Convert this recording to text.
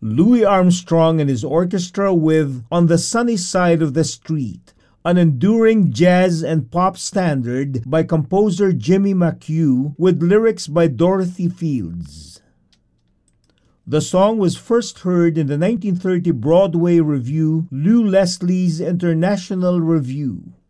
Louis Armstrong and his orchestra with On the Sunny Side of the Street, an enduring jazz and pop standard by composer Jimmy McHugh with lyrics by Dorothy Fields. The song was first heard in the 1930 Broadway revue Lew Leslie's International Review.